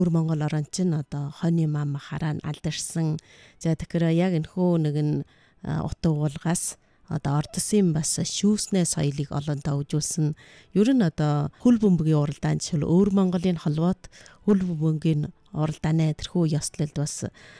Өр Монгол орон чинь одоо хойны мам хараа алдарсан. За тэгэхээр яг энэхүү нэгэн утга уулгаас одоо ордсын бас шүүснэ соёлыг олонтоо үжүүлсэн. Ер нь одоо хөл бөмбөгийн уралдаан жишээл Өр Монголын холбоот хөл бөмбөгийн уралдааны тэрхүү ёслолд бас